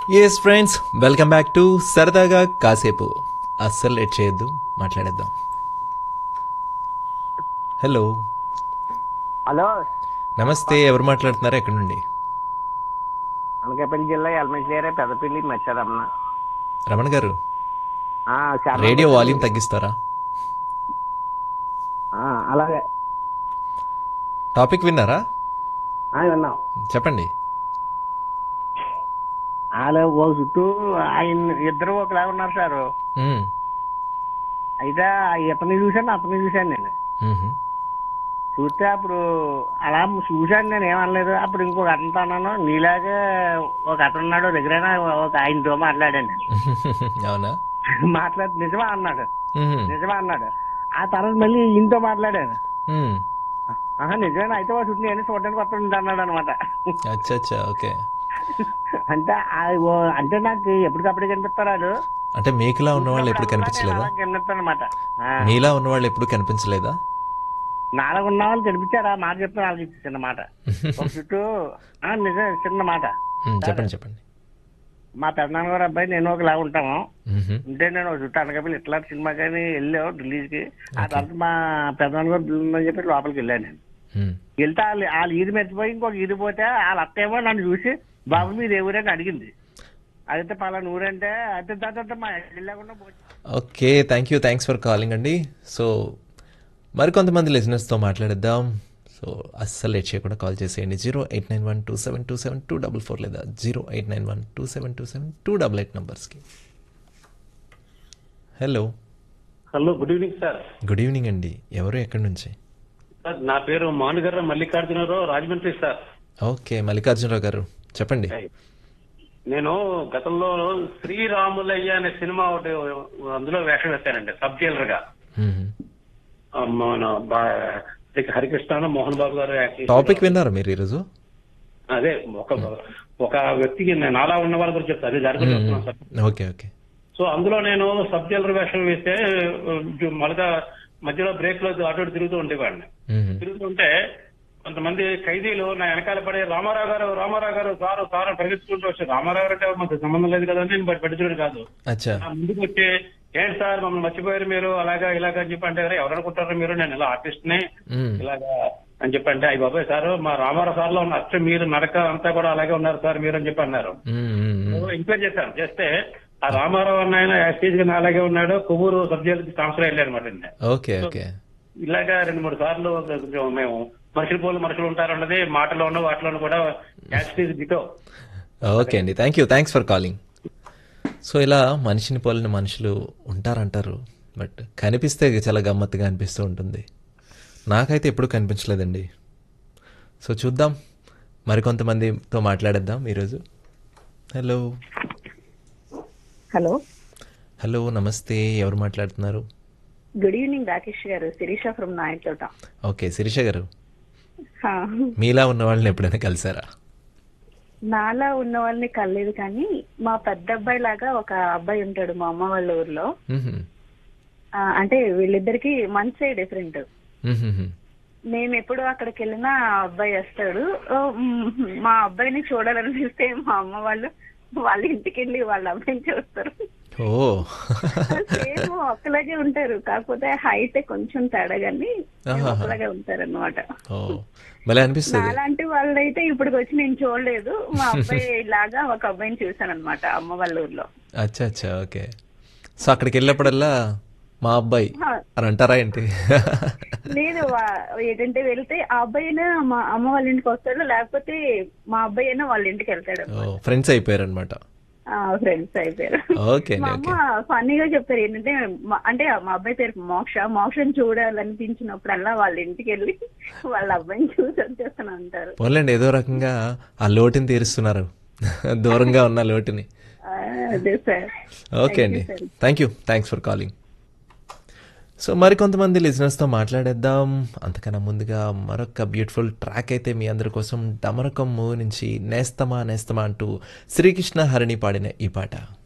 Yes friends, welcome back to సరదాగా కాసేపు. అస్సలు లేట్ చేయొద్దు, మాట్లాడేద్దాం. Hello, hello. నమస్తే. ఎవరు మాట్లాడుతున్నారు? ఎక్కడి నుండి? అనకాపల్లి జిల్లా ఎలమంచిలి ఏరియా పెద్దపల్లి మచ్చారమ్మ. రమణ గారు, చాలా మంది రేడియో వచ్చారు వాల్యూమ్ మీరు. తగ్గిస్తారా? అలాగే. టాపిక్ విన్నారా? విన్నాం. చెప్పండి. వాళ్ళ ఒక చుట్టూ ఆయన ఇద్దరు ఒకలా ఉన్నారు సార్. మ్మ్. అయితే ఇతన్ని చూశాను నేను. మ్మ్. చూస్తే అప్పుడు అలా చూశాను, నేను ఏమనలేదు. అప్పుడు ఇంకొక అతనితో అన్నాను, నీలాగే ఒక అతను ఉన్నాడు దగ్గర, ఒక ఆయనతో మాట్లాడాను నేను. అవునా? నిజమా అన్నాడు. మ్మ్. నిజమా అన్నాడు. ఆ తర్వాత మళ్ళీ ఈయనతో మాట్లాడాను. మ్మ్. నిజమేనా? అయితే వాడు చుట్టూ నేను చూడడానికి వస్తుంది అన్నాడు అనమాట. అచ్చా అచ్చా, ఓకే. అంటే అంటే నాకు ఎప్పటికప్పుడు కనిపిస్తారు. అంటే మీకులా ఉన్నవాళ్ళు ఎప్పుడు చూసినప్పుడల్లా నేను కనిపించలేదా? అలా కనిపిస్తాను అనమాట. మీలా ఉన్నవాళ్ళు ఎప్పుడు కనిపించలేదా? నాలో ఉన్న వాళ్ళు కనిపించారా మాట చెప్తాను వాళ్ళకి చిన్న మాట. ఒక చుట్టూ నిజం చిన్న మాట. చెప్పండి చెప్పండి. మా పెద్దనాన్నగారు అబ్బాయి నేను ఒకలా ఉంటాము. మ్మ్. అంటే నేను ఒక చుట్టూ అనకాపల్లి ఇట్లా సినిమా కానీ వెళ్ళావు రిలీజ్ కి. ఆ తర్వాత మా పెద్దనాన్నగారు బిల్లుందని చెప్పి లోపలికి వెళ్ళాను నేను. మ్మ్. వెళ్తే వాళ్ళు ఈది మర్చిపోయి ఇంకొక ఈది పోతే వాళ్ళ అత్తేమో నన్ను చూసి, బాబు మీరు ఏ ఊరని అడిగింది. అయితే పలానా ఊరంటే అయితే తర్వాత మా వెళ్ళకుండా పోయి. ఓకే, థ్యాంక్స్ ఫర్ కాలింగ్ అండి. సో మరికొంతమంది లిజనర్స్తో మాట్లాడేద్దాం. సో అస్సలు లేట్ చేయకుండా కాల్ చేసేయండి. 0891272724 లేదా 0891272728 నంబర్స్కి. Hello, hello, good evening sir. Good evening అండి. ఎవరు, ఎక్కడి నుంచి? సార్ నా పేరు మానుగర్ర మల్లికార్జునరావు, రాజమండ్రి సార్. ఓకే, మల్లికార్జునరావు గారు చెప్పండి. నేను గతంలో శ్రీరాములయ్య అనే సినిమా ఒకటి అందులో వేషం వేస్తానండి, సబ్ జైలర్ గా. మ్మ్. మన హరికృష్ణ మోహన్ బాబు గారు యాక్ట్ చేసిన- టాపిక్ విన్నారా మీరు ఈరోజు? అదే ఒక వ్యక్తికి నాలా ఉన్న వాళ్ళ గురించి చెప్తాను, అది జరుగుతుంది వస్తున్నాను సార్. Okay okay. సో అందులో నేను సబ్ జైలర్ వేషం వేస్తే మొదట మధ్యలో బ్రేక్ లో అటు ఇటు తిరుగుతూ ఉండేవాడిని. మ్మ్. తిరుగుతుంటే కొంతమంది ఖైదీలు నా వెనకాల పడి రామారావు గారు సారు పరిగెత్తుకుంటూ వచ్చారు. రామారావు అంటే మాకు సంబంధం లేదు కదా అని నేను పట్టించుకోడు కాదు. అచ్చా. నా ముందుకు వచ్చి, ఏంటి సార్ మమ్మల్ని మర్చిపోయారు మీరు, అలాగా ఇలాగా అని చెప్పి అంటే, ఎవరు అనుకుంటారు మీరు, నేను ఇలా ఆర్టిస్ట్ ని మ్మ్. ఇలాగా అని చెప్పి అంటే, అయ్యి బాబాయ్ సార్ మా రామారావు సార్ లో ఉన్న అచ్చం మీరు నడక అంతా కూడా అలాగే ఉన్నారు సార్ మీరు అని చెప్పి అన్నారు. మ్మ్. ఎంక్వైరీ చేశాను. చేస్తే ఆ రామారావు అన్న ఆయన యాక్టీజ్ గా అలాగే ఉన్నాడు, కొవ్వూరు సబ్జెక్ట్ ట్రాన్స్ఫర్ అయ్యారు అనమాట. Okay okay. ఇలాగా 2-3 సార్లు కొంచెం మేము మనుషులు ఉంటారన్నది మాటలోనూ వాటిలోనూ కూడా యాక్టీజ్ దిటో. ఓకే అండి, థ్యాంక్స్ ఫర్ కాలింగ్. సో ఇలా మనిషిని పోలిన మనుషులు ఉంటారంటారు, బట్ కనిపిస్తే చాలా గమ్మత్తుగా అనిపిస్తూ ఉంటుంది. నాకైతే ఎప్పుడూ కనిపించలేదండి. సో చూద్దాం, మరికొంతమందితో మాట్లాడేద్దాం ఈరోజు. హలో. హలో, హలో, నమస్తే. ఎవరు మాట్లాడుతున్నారు? గుడ్ ఈవినింగ్ రాకేష్ గారు. శిరీష ఫ్రమ్ నాయకుట. ఓకే, శిరీష గారు, మీలా ఉన్న వాళ్ళని ఎప్పుడైనా కలిసారా? నాలా ఉన్న వాళ్ళని కలలేదు, కానీ మా పెద్ద అబ్బాయి లాగా ఒక అబ్బాయి ఉంటాడు మా అమ్మ వాళ్ళ ఊర్లో. మ్మ్. అంటే వీళ్ళిద్దరికి మంచి డిఫరెంట్. మ్మ్. మేము ఎప్పుడు అక్కడికి వెళ్ళినా ఆ అబ్బాయి వస్తాడు. మా అబ్బాయిని చూడాలనిపిస్తే మా అమ్మ వాళ్ళు వాళ్ళ ఇంటికి వెళ్ళి వాళ్ళ అబ్బాయిని చూస్తారు. ఓ. సేమ్ ఒకలాగే ఉంటారు, కాకపోతే హైట్ కొంచెం తేడా, కానీ ఒకలాగే ఉంటారు అన్నమాట. ఓ, భలే అనిపిస్తుంది. అలాంటి వాళ్ళైతే ఇప్పటికి వచ్చి నేను చూడలేదు. మా అబ్బాయి లాగా ఒక అబ్బాయిని చూసాను అనమాట అమ్మ వాళ్ళ ఊర్లో. అచ్చా అచ్చా, ఓకే. సో అక్కడికి వెళ్ళినప్పుడల్లా మా అబ్బాయి అని అంటారా ఏంటి? లేదు, ఏంటంటే వెళ్తే ఆ అబ్బాయి అయినా మా అమ్మ వాళ్ళ ఇంటికి వస్తాడు, లేకపోతే మా అబ్బాయి అయినా వాళ్ళ ఇంటికి వెళ్తాడు. ఓ, ఫ్రెండ్స్ అయిపోయారు అనమాట. ఫ్రెండ్స్ అయిపోయారు. ఓకే మా అండి, అమ్మ ఓకే. ఫన్నీగా చెప్పారు ఏంటంటే, అంటే మా అబ్బాయి పేరు మోక్షని చూడాలనిపించినప్పుడల్లా వాళ్ళ ఇంటికి వెళ్ళి వాళ్ళ అబ్బాయిని చూసి వచ్చేస్తాను అంటారు. పోన్లేండి, ఏదో రకంగా ఆ లోటుని తీరుస్తున్నారు, దూరంగా ఉన్న లోటుని. అదే సార్. ఓకే అండి, థ్యాంక్స్ ఫర్ కాలింగ్. సో మరికొంతమంది లిజనర్స్తో మాట్లాడేద్దాం. అంతకన్నా ముందుగా మరొక బ్యూటిఫుల్ ట్రాక్ అయితే మీ అందరి కోసం డమరకం మూవీ నుంచి నేస్తమా నేస్తమా అంటూ శ్రీకృష్ణ హరిణి పాడిన ఈ పాట.